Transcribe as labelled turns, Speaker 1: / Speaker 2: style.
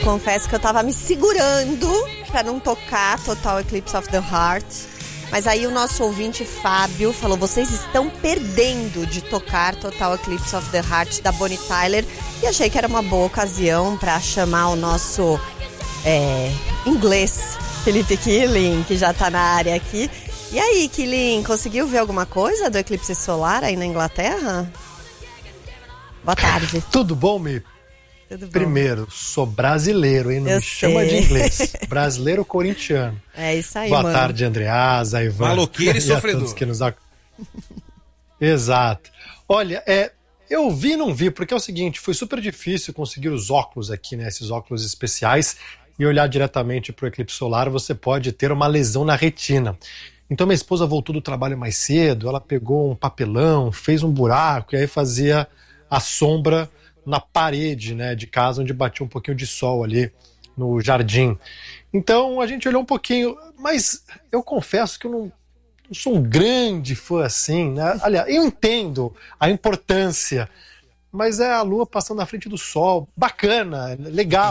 Speaker 1: Confesso que eu tava me segurando pra não tocar Total Eclipse of the Heart. Mas aí o nosso ouvinte Fábio falou: vocês estão perdendo de tocar Total Eclipse of the Heart da Bonnie Tyler. E achei que era uma boa ocasião pra chamar o nosso inglês Felipe Killing, que já tá na área aqui. E aí, Killing, conseguiu ver alguma coisa do eclipse solar aí na Inglaterra? Boa tarde.
Speaker 2: Tudo bom, Mi?
Speaker 1: Tudo bom.
Speaker 2: Primeiro, sou brasileiro, hein? Não me chama de inglês. Brasileiro corintiano.
Speaker 1: É isso aí,
Speaker 2: Boa
Speaker 1: mano.
Speaker 2: tarde, Andreasa, Ivan.
Speaker 3: Maloqueiro e sofredor.
Speaker 2: Todos que nos... Exato. Olha, eu vi e não vi, porque é o seguinte, foi super difícil conseguir os óculos aqui, né? Esses óculos especiais, e olhar diretamente para o eclipse solar, você pode ter uma lesão na retina. Então minha esposa voltou do trabalho mais cedo, ela pegou um papelão, fez um buraco, e aí fazia a sombra na parede, né, de casa, onde batia um pouquinho de sol ali no jardim. Então a gente olhou um pouquinho, mas eu confesso que eu não sou um grande fã assim, né? Aliás, eu entendo a importância, mas é a lua passando na frente do sol, bacana, legal.